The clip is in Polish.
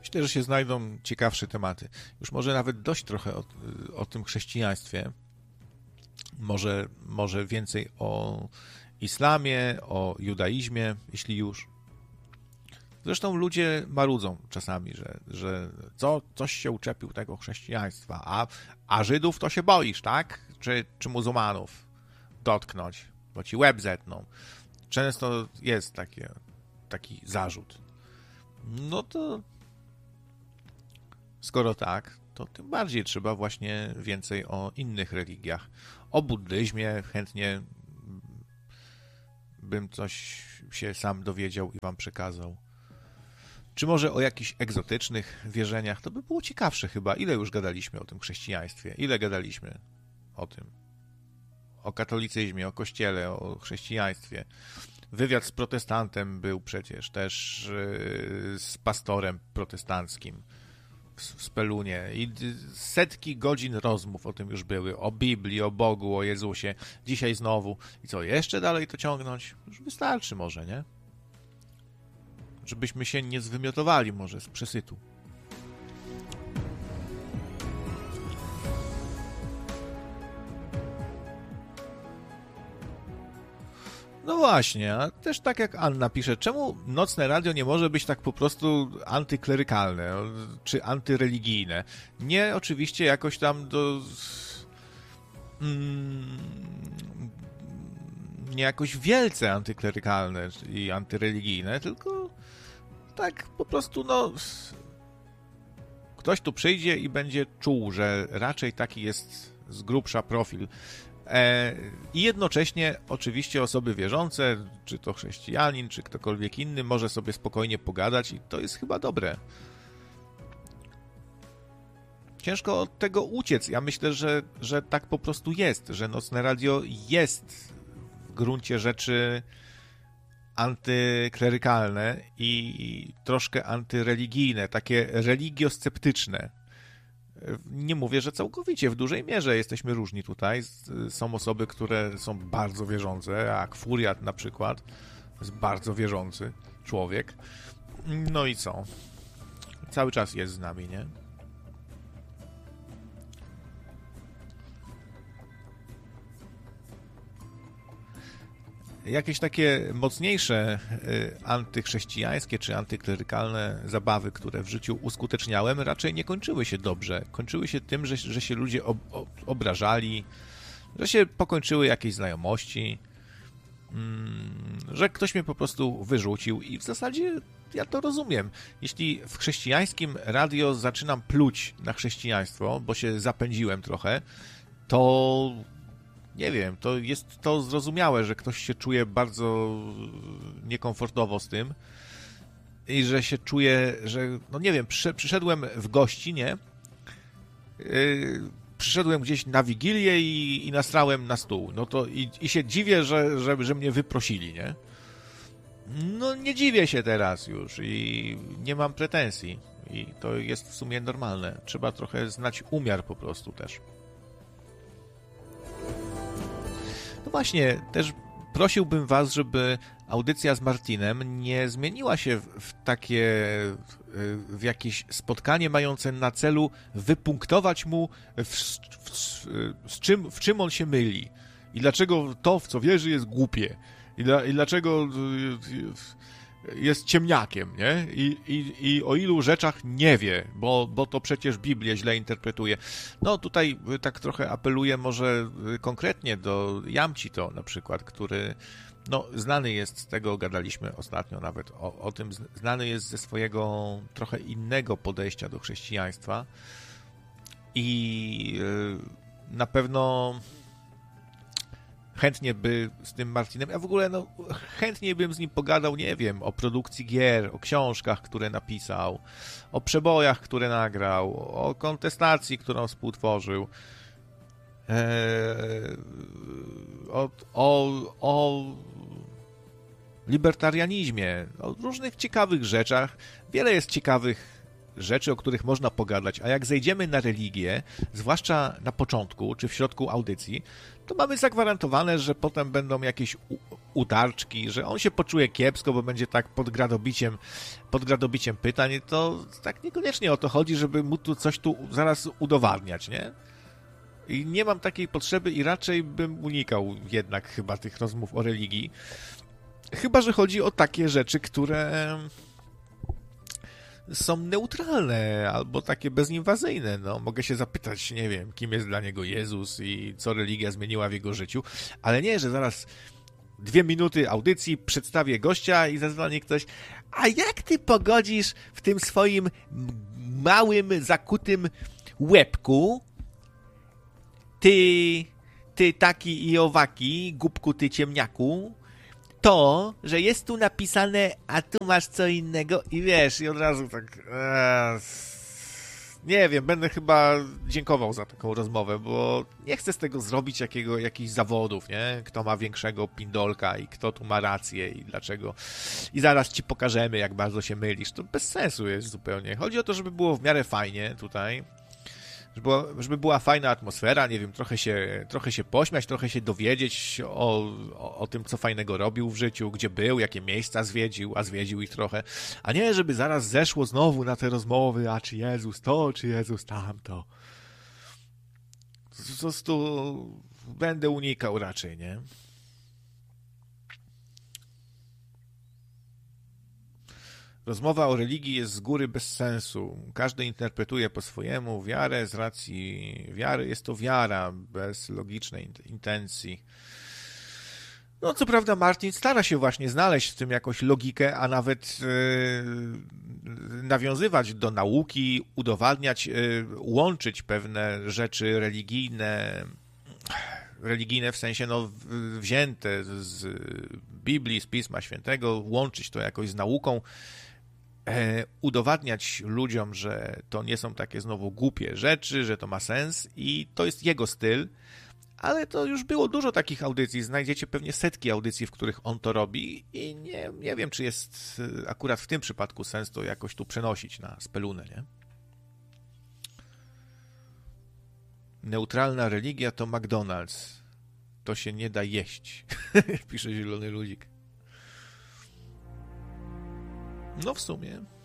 Myślę, że się znajdą ciekawsze tematy. Już może nawet dość trochę o tym chrześcijaństwie. Może więcej o islamie, o judaizmie, jeśli już. Zresztą ludzie marudzą czasami, że coś się uczepił tego chrześcijaństwa, a Żydów to się boisz, tak? Czy muzułmanów dotknąć, bo ci łeb zetną. Często jest taki zarzut. No to skoro tak, to tym bardziej trzeba właśnie więcej o innych religiach. O buddyzmie chętnie bym coś się sam dowiedział i wam przekazał. Czy może o jakichś egzotycznych wierzeniach? To by było ciekawsze chyba. Ile już gadaliśmy o tym chrześcijaństwie? Ile gadaliśmy o tym? O katolicyzmie, o kościele, o chrześcijaństwie. Wywiad z protestantem był przecież też z pastorem protestanckim w Spelunie. I setki godzin rozmów o tym już były. O Biblii, o Bogu, o Jezusie. Dzisiaj znowu. I co, jeszcze dalej to ciągnąć? Już wystarczy może, nie? Żebyśmy się nie zwymiotowali może z przesytu. No właśnie, a też tak jak Anna pisze, czemu nocne radio nie może być tak po prostu antyklerykalne czy antyreligijne? Nie oczywiście jakoś tam nie jakoś wielce antyklerykalne i antyreligijne, tylko tak po prostu, no, ktoś tu przyjdzie i będzie czuł, że raczej taki jest z grubsza profil. I jednocześnie oczywiście osoby wierzące, czy to chrześcijanin, czy ktokolwiek inny, może sobie spokojnie pogadać i to jest chyba dobre. Ciężko od tego uciec. Ja myślę, że tak po prostu jest, że nocne radio jest w gruncie rzeczy antyklerykalne i troszkę antyreligijne, takie religiosceptyczne. Nie mówię, że całkowicie, w dużej mierze jesteśmy różni tutaj. Są osoby, które są bardzo wierzące, jak Furiat na przykład, jest bardzo wierzący człowiek. No i co? Cały czas jest z nami, nie? Jakieś takie mocniejsze antychrześcijańskie czy antyklerykalne zabawy, które w życiu uskuteczniałem, raczej nie kończyły się dobrze. Kończyły się tym, że się ludzie obrażali, że się pokończyły jakieś znajomości, że ktoś mnie po prostu wyrzucił i w zasadzie ja to rozumiem. Jeśli w chrześcijańskim radio zaczynam pluć na chrześcijaństwo, bo się zapędziłem trochę, to nie wiem, to jest to zrozumiałe, że ktoś się czuje bardzo niekomfortowo z tym i że się czuje, że, no nie wiem, przyszedłem w gości, nie? Przyszedłem gdzieś na Wigilię i nastrałem na stół. No to i się dziwię, że mnie wyprosili, nie? No nie dziwię się teraz już i nie mam pretensji. I to jest w sumie normalne. Trzeba trochę znać umiar po prostu też. No właśnie, też prosiłbym was, żeby audycja z Martinem nie zmieniła się w jakieś spotkanie mające na celu wypunktować mu w czym on się myli i dlaczego to, w co wierzy, jest głupie i dlaczego jest ciemniakiem, nie? I o ilu rzeczach nie wie, bo to przecież Biblię źle interpretuje. No tutaj tak trochę apeluję może konkretnie do Jamcito na przykład, który no, znany jest z tego, gadaliśmy ostatnio nawet o tym, znany jest ze swojego trochę innego podejścia do chrześcijaństwa i na pewno chętnie by z tym Marcinem, ja w ogóle no, chętnie bym z nim pogadał, nie wiem, o produkcji gier, o książkach, które napisał, o przebojach, które nagrał, o kontestacji, którą współtworzył, o libertarianizmie, o różnych ciekawych rzeczach. Wiele jest ciekawych rzeczy, o których można pogadać, a jak zejdziemy na religię, zwłaszcza na początku czy w środku audycji, to mamy zagwarantowane, że potem będą jakieś utarczki, że on się poczuje kiepsko, bo będzie tak pod gradobiciem pytań, to tak niekoniecznie o to chodzi, żeby mu tu coś zaraz udowadniać, nie? I nie mam takiej potrzeby i raczej bym unikał jednak chyba tych rozmów o religii. Chyba że chodzi o takie rzeczy, które są neutralne albo takie bezinwazyjne. No, mogę się zapytać, nie wiem, kim jest dla niego Jezus i co religia zmieniła w jego życiu, ale nie, że zaraz 2 minuty audycji, przedstawię gościa i zadzwoni ktoś, a jak ty pogodzisz w tym swoim małym, zakutym łebku, ty taki i owaki, głupku ty ciemniaku, to, że jest tu napisane, a tu masz co innego i wiesz, i od razu tak... nie wiem, będę chyba dziękował za taką rozmowę, bo nie chcę z tego zrobić jakichś zawodów, nie? Kto ma większego pindolka i kto tu ma rację i dlaczego. I zaraz ci pokażemy, jak bardzo się mylisz. To bez sensu jest zupełnie. Chodzi o to, żeby było w miarę fajnie tutaj. Żeby była fajna atmosfera, nie wiem, trochę się pośmiać, trochę się dowiedzieć o tym, co fajnego robił w życiu, gdzie był, jakie miejsca zwiedził, a zwiedził ich trochę. A nie, żeby zaraz zeszło znowu na te rozmowy, a czy Jezus to, czy Jezus tamto. Po prostu będę unikał raczej, nie? Rozmowa o religii jest z góry bez sensu. Każdy interpretuje po swojemu wiarę z racji wiary. Jest to wiara bez logicznej intencji. No, co prawda Martin stara się właśnie znaleźć w tym jakąś logikę, a nawet nawiązywać do nauki, udowadniać, łączyć pewne rzeczy religijne w sensie wzięte z Biblii, z Pisma Świętego, łączyć to jakoś z nauką, udowadniać ludziom, że to nie są takie znowu głupie rzeczy, że to ma sens i to jest jego styl, ale to już było dużo takich audycji, znajdziecie pewnie setki audycji, w których on to robi i nie wiem, czy jest akurat w tym przypadku sens to jakoś tu przenosić na spelunę, nie? Neutralna religia to McDonald's. To się nie da jeść, pisze Zielony Ludzik. No w sumie...